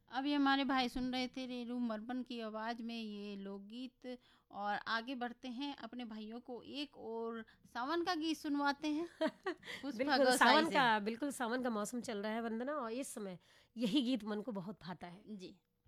अभी हमारे भाई सुन रहे थे रेनू मरबन की आवाज़ में ये लोकगीत। और आगे बढ़ते हैं, अपने भाइयों को एक और सावन का गीत सुनवाते हैं पुष्पा बिल्कुल गौसाई से। बिल्कुल सावन का मौसम चल रहा है वंदना, और इस समय यही गीत मन को बहुत भाता है। जी।